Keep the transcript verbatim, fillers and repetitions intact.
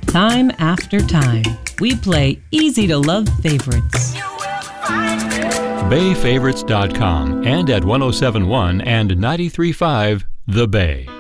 Time after time, we play easy-to-love favorites. Bay Favorites dot com and at one oh seven point one and ninety-three point five The Bay.